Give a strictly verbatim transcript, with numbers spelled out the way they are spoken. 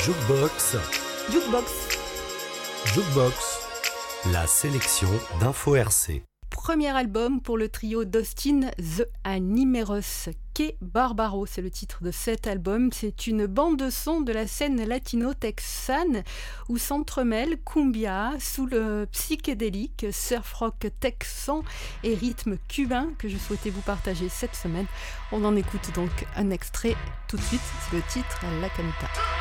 Jukebox, Jukebox, Jukebox, la sélection d'Info R C. premier album pour le trio d'Austin The Animeros, Que Barbaro, c'est le titre de cet album. C'est une bande-son de la scène latino-texane où s'entremêlent cumbia, sous le psychédélique, surf rock texan et rythme cubain que je souhaitais vous partager cette semaine. On en écoute donc un extrait tout de suite, c'est le titre La Canita.